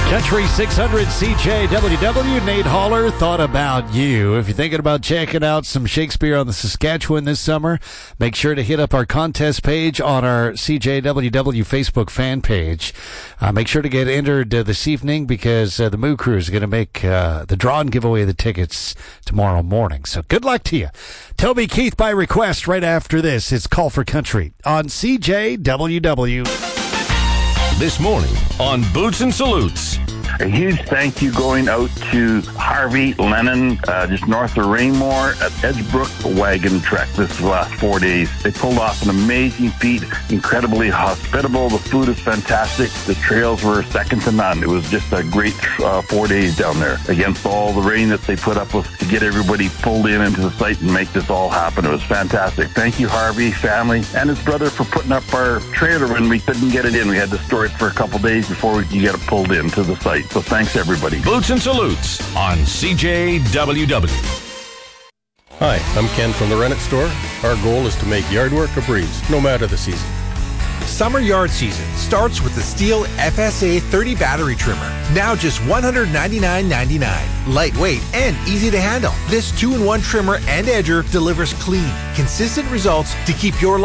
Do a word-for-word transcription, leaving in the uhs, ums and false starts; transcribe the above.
Country six hundred C J W W, Nate Haller, thought about you. If you're thinking about checking out some Shakespeare on the Saskatchewan this summer, make sure to hit up our contest page on our C J W W Facebook fan page. Uh, make sure to get entered uh, this evening because uh, the Moo Crew is going to make uh, the draw and give away the tickets tomorrow morning. So good luck to you. Toby Keith by request right after this. It's Call for Country on C J W W. This morning on Boots and Salutes. A huge thank you going out to Harvey Lennon, uh, just north of Raymore at Edgebrook Wagon Trek. This is the last four days. They pulled off an amazing feat, incredibly hospitable. The food is fantastic. The trails were second to none. It was just a great uh, four days down there against all the rain that they put up with to get everybody pulled in into the site and make this all happen. It was fantastic. Thank you, Harvey, family, and his brother for putting up our trailer when we couldn't get it in. We had to store it for a couple days before we could get it pulled into the site. So thanks, everybody. Boots and Salutes on C J W W. Hi, I'm Ken from the Rennet Store. Our goal is to make yard work a breeze, no matter the season. Summer yard season starts with the Stihl F S A thirty battery trimmer. Now just one hundred ninety-nine ninety-nine. Lightweight and easy to handle. This two in one trimmer and edger delivers clean, consistent results to keep your